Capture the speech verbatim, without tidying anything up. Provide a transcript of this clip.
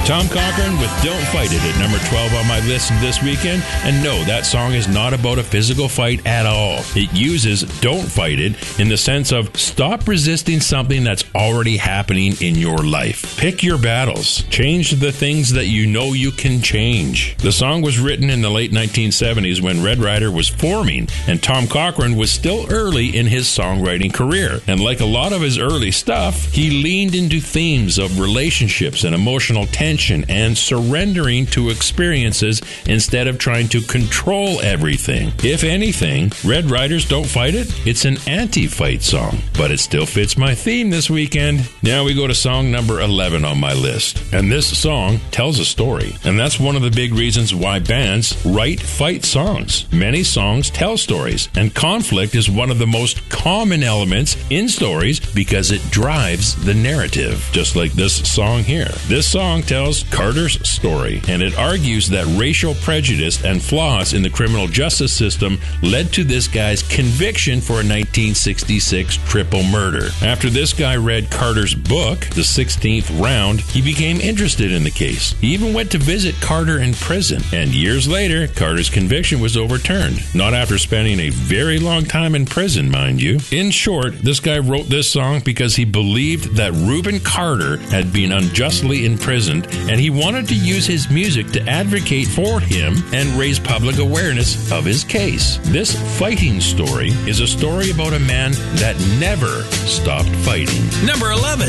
Tom Cochrane with Don't Fight It at number twelve on my list this weekend. And no, that song is not about a physical fight at all. It uses Don't Fight It in the sense of stop resisting something that's already happening in your life. Pick your battles. Change the things that you know you can change. The song was written in the late nineteen seventies when Red Rider was forming, and Tom Cochrane was still early in his songwriting career. And like a lot of his early stuff, he leaned into themes of relationships and emotional tension and surrendering to experiences instead of trying to control everything. If anything, Red Riders Don't Fight It, it's an anti-fight song, but it still fits my theme this weekend. Now we go to song number eleven on my list, and this song tells a story, and that's one of the big reasons why bands write fight songs. Many songs tell stories, and conflict is one of the most common elements in stories because it drives the narrative, just like this song here. This song tells Carter's story, and it argues that racial prejudice and flaws in the criminal justice system led to this guy's conviction for a nineteen sixty-six triple murder. After this guy read Carter's book, The sixteenth Round, he became interested in the case. He even went to visit Carter in prison, and years later, Carter's conviction was overturned. Not after spending a very long time in prison, mind you. In short, this guy wrote this song because he believed that Reuben Carter had been unjustly imprisoned, and he wanted to use his music to advocate for him and raise public awareness of his case. This fighting story is a story about a man that never stopped fighting. Number eleven.